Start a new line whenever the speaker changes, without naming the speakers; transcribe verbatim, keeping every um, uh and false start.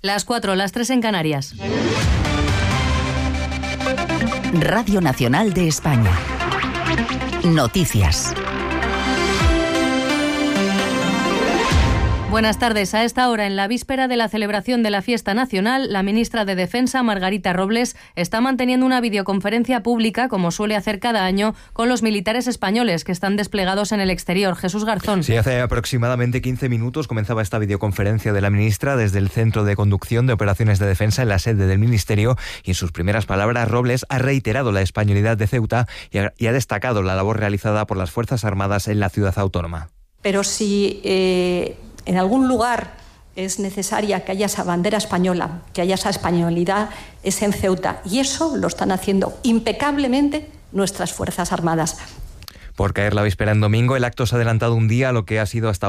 Las cuatro, las tres en Canarias.
Radio Nacional de España. Noticias.
Buenas tardes. A esta hora, en la víspera de la celebración de la fiesta nacional, la ministra de Defensa, Margarita Robles, está manteniendo una videoconferencia pública, como suele hacer cada año, con los militares españoles que están desplegados en el exterior. Jesús Garzón.
Sí, hace aproximadamente quince minutos comenzaba esta videoconferencia de la ministra desde el Centro de Conducción de Operaciones de Defensa en la sede del Ministerio, y en sus primeras palabras Robles ha reiterado la españolidad de Ceuta y ha, y ha destacado la labor realizada por las Fuerzas Armadas en la ciudad autónoma.
Pero si eh, en algún lugar es necesaria que haya esa bandera española, que haya esa españolidad, es en Ceuta. Y eso lo están haciendo impecablemente nuestras Fuerzas Armadas.
Por caer la víspera en domingo, el acto se ha adelantado un día a lo que ha sido hasta